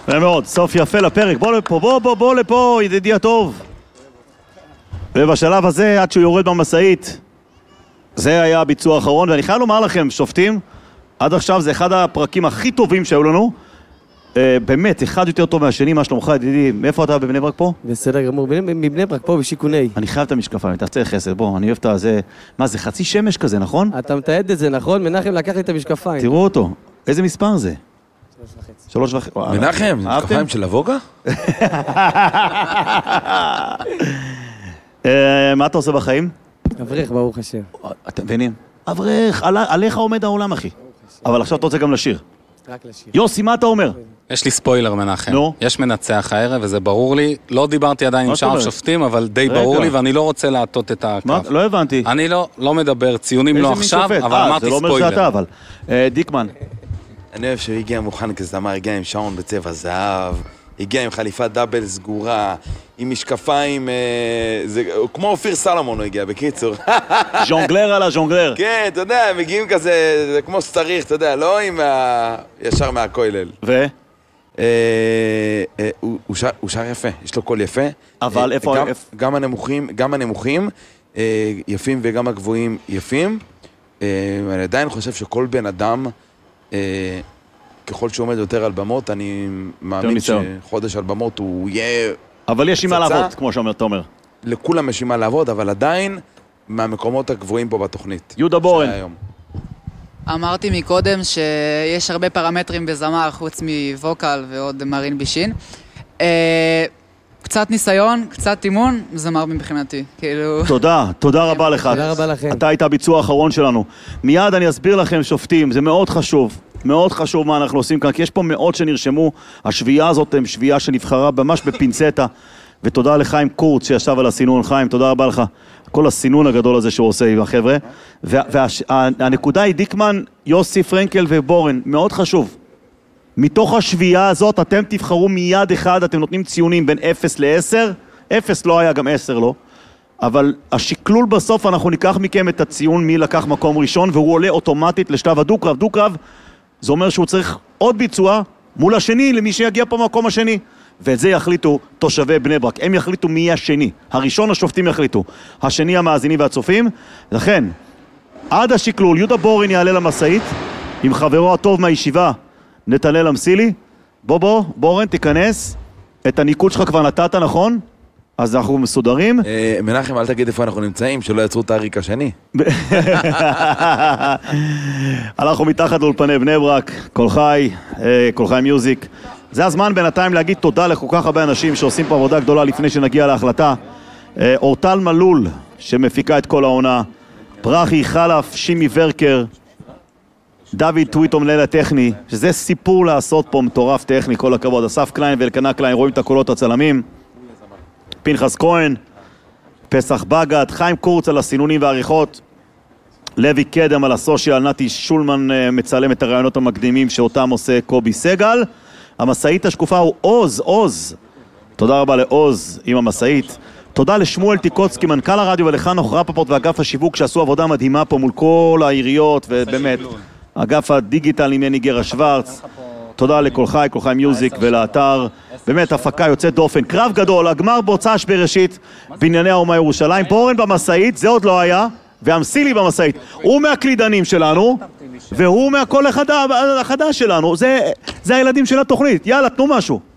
מאוד, סוף יפה לפרק, בוא לפה, בוא לפה, ידידי הטוב. ובשלב הזה, עד שהוא יורד במשאית, זה היה הביצוע האחרון, ואני חייב לומר לכם, שופטים, עד עכשיו זה אחד הפרקים הכי טובים שהיו לנו, באמת, אחד יותר טוב מהשני, מה שלומך, ידידי, מאיפה אתה בבני ברק פה? בסדר גמור, מבני ברק פה בשיכוני. אני חייב את המשקפיים, תעשה חסד, בוא, אני אוהב את זה, מה זה, חצי שמש כזה, נכון? אתה מתעד את זה, נכון? מנחם לקח לי את המשקפיים. תראו אותו, איזה מספר זה? 3.5. מנחם, משקפיים של אבוגה? מה אתה עושה בחיים? אברך, ברוך השם. אתם מבינים? אברך, עליך עומד העולם, אחי. אבל עכשיו אתה רוצה גם לשיר. רק לשיר. יוסי, מה אתה אומר? יש לי ספוילר, מנחם. נו. יש מנצח הערב, וזה ברור לי. לא דיברתי עדיין עם שאר השופטים, אבל די רגע. ברור לי, ואני לא רוצה להטות את הקו. מה? לא הבנתי. אני לא מדבר, ציונים לא עכשיו, אבל אמרתי זה לא אומר שאתה, ספוילר. אבל. דיקמן. אני אוהב שהוא הגיע מוכן כזמר, הגיע עם שעון בצבע זהב, הגיע עם חליפת דאבל סגורה, עם משקפיים, כמו אופיר סלומון הוא הגיע, בקיצור. ז'ונגלר על הז'ונגלר. כן, אתה יודע, הם מגיעים כזה, זה כמו שצריך, אתה יודע, לא עם ישר מהכוילל. ו? הוא שר יפה, יש לו קול יפה. אבל איפה? גם הנמוכים יפים וגם הגבוהים יפים. אני עדיין חושב שכל בן אדם, ככל שהוא עומד יותר על במות, אני מאמין שחודש על במות הוא יהיה... אבל יש עם מה לעבוד, כמו שאומר תומר. לכולם יש עם מה לעבוד, אבל עדיין מהמקומות הגבוהים פה בתוכנית. יהודה בורן. אמרתי מקודם שיש הרבה פרמטרים בזמר חוץ מווקל ועוד מרין בישין. קצת ניסיון, קצת אימון, זמר מבחינתי, כאילו... תודה רבה לך. תודה רבה לכם. אתה היית הביצוע האחרון שלנו. מיד אני אסביר לכם, שופטים, זה מאוד חשוב. מאוד חשוב מה אנחנו עושים כאן, כי יש פה מאות שנרשמו. השביעה הזאת הם שביעה שנבחרה ממש בפינצטה. ותודה לחיים קורץ שישב על הסינון. חיים, תודה רבה לך. כל הסינון הגדול הזה שהוא עושה עם החבר'ה. והנקודה היא דיקמן, יוסי, פרנקל ובורן. מאוד חשוב. מתוך השביעה הזאת אתם תבחרו מיד אחד, אתם נותנים ציונים בין 0 ל-10. 0 לא היה, גם 10 לא. אבל השקלול בסוף אנחנו ניקח מכם את הציון מי לקח מקום ראשון, והוא עולה אוטומטית לשלב הדו-קרב. דו-קרב זה אומר שהוא צריך עוד ביצוע מול השני למי שיגיע פה במקום השני. ואת זה יחליטו תושבי בני ברק. הם יחליטו מי השני. הראשון השופטים יחליטו. השני המאזינים והצופים. לכן, עד השקלול, יהודה בורן יעלה למשאית עם חברו הטוב מהישיבה, נתנאל אמסילי. בוא, בורן, תיכנס. את הניקוד שלך כבר נתת, נכון? אז אנחנו מסודרים. מנחם, אל תגיד איפה אנחנו נמצאים, שלא יצרו את האריק השני. אנחנו מתחת לאולפני בני ברק, כל חי מיוזיק. זה הזמן בינתיים להגיד תודה לכל כך הרבה אנשים שעושים פה עבודה גדולה לפני שנגיע להחלטה. אורטל מלול, שמפיקה את כל העונה. פרחי חלף, שימי ורקר. דוד טוויטו מנהל הטכני, שזה סיפור לעשות פה מטורף טכני, כל הכבוד. אסף קליין ואלקנה קליין, רואים את הקולות הצלמים. פנחס כהן, פסח בגד, חיים קורץ על הסינונים והעריכות, לוי קדם על הסושיאל, נתי שולמן מצלם את הרעיונות המקדימים שאותם עושה קובי סגל. המסעית השקופה הוא עוז. תודה רבה לעוז עם המסעית. תודה לשמואל טיקוצקי, מנכ"ל הרדיו, ולחנוך רפפורט ואגף השיווק שעשו עבודה מדהימה פה מול כל העיריות, ובאמת, אגף הדיגיטל עם יני גרה שוורץ. תודה לכל חי מיוזיק ולאתר. באמת, הפקה יוצאת דופן. קרב גדול, הגמר בהוצאה בראשית, בנייני האומה ירושלים. בורן במסעית, זה עוד לא היה, והמסילי במסעית. הוא מהקלידנים שלנו, והוא מהכל החדש שלנו. זה הילדים של התוכנית. יאללה, תנו משהו.